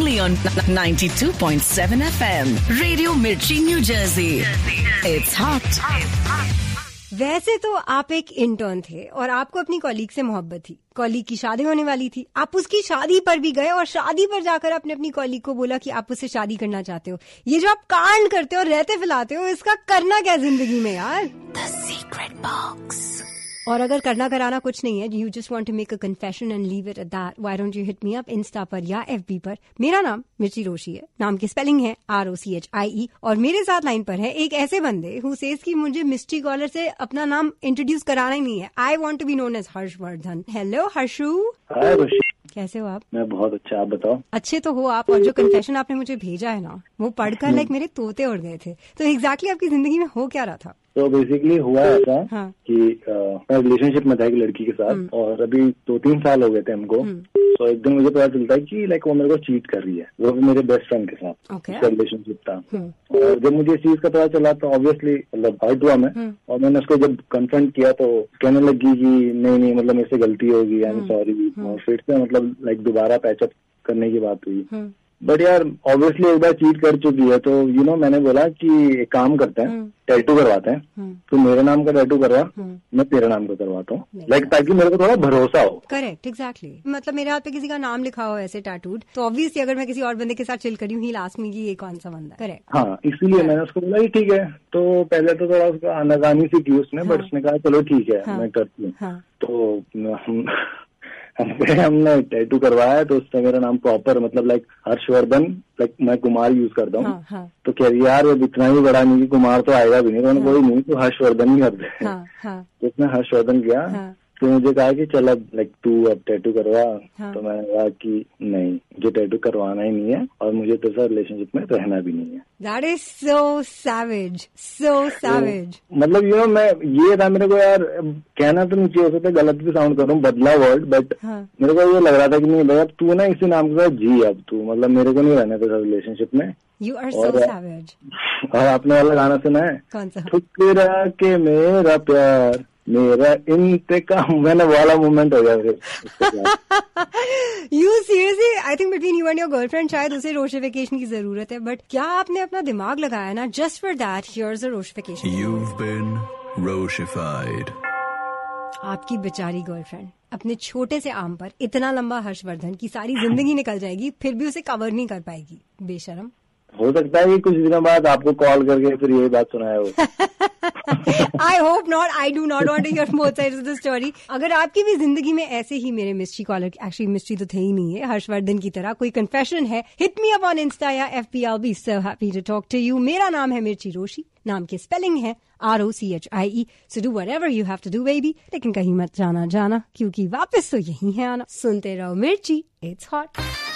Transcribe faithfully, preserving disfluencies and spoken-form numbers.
only on ninety-two point seven F M. Radio Mirchi, New Jersey. It's hot. वैसे तो आप एक intern थे और आपको अपनी कॉलीग से मोहब्बत थी। कॉलीग की शादी होने वाली थी, आप उसकी शादी पर भी गए और शादी पर जाकर आपने अपनी कॉलीग को बोला कि आप उससे शादी करना चाहते हो। ये जो आप कांड करते हो, रहते फैलाते हो, इसका करना क्या जिंदगी में यार? The secret box. और अगर करना कराना कुछ नहीं है, you just want to make a confession and leave it at that, why don't you hit me up Insta पर या एफबी पर। मेरा नाम मिर्ची रोशी है, नाम की स्पेलिंग है R O C H I ई, और मेरे साथ लाइन पर है एक ऐसे बंदे हु सेज कि मुझे मिस्ट्री कॉलर से अपना नाम इंट्रोड्यूस कराना ही नहीं है। I want to be known as Harshvardhan. Hello Harshu. हाय रोशी, कैसे हो आप? मैं बहुत अच्छा, आप बताओ। अच्छे तो हो आप, और जो कन्फेशन आपने मुझे भेजा है ना, वो पढ़कर लाइक मेरे तोते उड़ गए थे। तो एग्जैक्टली आपकी जिंदगी में हो क्या रहा था? तो बेसिकली हुआ ऐसा हाँ. कि आ, मैं रिलेशनशिप में था एक लड़की के साथ, और अभी दो तीन साल हो गए थे हमको। तो एक दिन मुझे पता चलता है कि लाइक वो मेरे को चीट कर रही है, वो भी मेरे बेस्ट फ्रेंड के साथ। okay. उसका रिलेशनशिप था। और जब मुझे इस चीज का पता चला तो ऑब्वियसली मतलब हर्ट हुआ मैं, और मैंने उसको जब कन्फ्रंट किया तो कहने लगी कि नहीं नहीं मतलब मेरे से गलती होगी, आई एम सॉरी। और फिर से मतलब लाइक दोबारा पैचअप करने की बात हुई। बट यार ऑब्वियसली एक बार चीट कर चुकी है तो यू नो मैंने बोला कि एक काम करते हैं, टैटू करवाते हैं। तो मेरे नाम का टैटू करवा, मैं तेरे नाम का करवाता हूँ, लाइक ताकि मेरे को थोड़ा भरोसा हो। Correct, exactly. मतलब मेरे हाथ पे किसी का नाम लिखा हो ऐसे टैटूड, तो ऑब्वियसली अगर मैं किसी और बंदे के साथ चिल करी हूँ, ही लास्ट में कि ये कौन सा बंदा। करेक्ट। हाँ, इसीलिए मैंने उसको बोला कि ठीक है। तो पहले तो थोड़ा उसका आनाकानी सी की उसने, बट उसने कहा चलो ठीक है मैं करती हूँ। तो हम हमने टैटू करवाया, तो उसने मेरा नाम प्रॉपर मतलब लाइक हर्षवर्धन, लाइक मैं कुमार यूज करता हूँ। हाँ, हाँ. तो कह रही यार अब इतना ही बड़ा नहीं कि कुमार तो आएगा भी नहीं। तो कोई नहीं, तो हर्षवर्धन ही कर दे। हाँ, हाँ. तो उसने हर्षवर्धन किया। हाँ. तो मुझे कहा कि चल अब लाइक तू अब टैटू करवा। हाँ. तो मैंने कहा कि नहीं, मुझे टैटू करवाना ही नहीं है, और मुझे तेरे साथ रिलेशनशिप में रहना भी नहीं है। That is so savage, so savage. तो, मतलब यू नो मैं ये था मेरे को यार, कहना तो नहीं चाहिए, हो सकता है गलत भी साउंड करूँ, बदला वर्ड, बट हाँ. मेरे को ये लग रहा था कि नहीं भैया तू ना इसी नाम के साथ जी, अब तू मतलब मेरे को नहीं रहना तेरे साथ रिलेशनशिप में। You are so savage. और आपने वाला गाना सुना है? कौन सा? ठुकरा के मेरा प्यार मेरा इंतकाम, मैंने वाला मूवमेंट हो गया फिर। You seriously? I think between you and your girlfriend शायद उसे रोशिफिकेशन की जरूरत है, बट क्या आपने अपना दिमाग लगाया ना? Just for that, here's a रोशिफिकेशन. You've been रोशिफाइड. आपकी बेचारी गर्लफ्रेंड अपने छोटे से आम पर इतना लंबा हर्षवर्धन की सारी जिंदगी निकल जाएगी, फिर भी उसे कवर नहीं कर पाएगी। बेशरम। हो सकता है कि कुछ दिनों बाद आपको कॉल करके फिर यही बात सुनाए हो। I hope not, I do not want to here both sides of the story. अगर आपकी भी जिंदगी में ऐसे ही मेरे मिस्ट्री कॉलर, एक्चुअली मिस्ट्री तो थे ही नहीं है, हर्षवर्धन की तरह कोई कन्फेशन है, hit me up on Insta या FB, I will be so happy to talk to you. मेरा नाम है मिर्ची रोशी, नाम की स्पेलिंग है R O C H I E. So do whatever you have to do baby, लेकिन कहीं मत जाना जाना, क्योंकि वापस तो यही है आना। सुनते रहो मिर्ची, इट्स हॉट।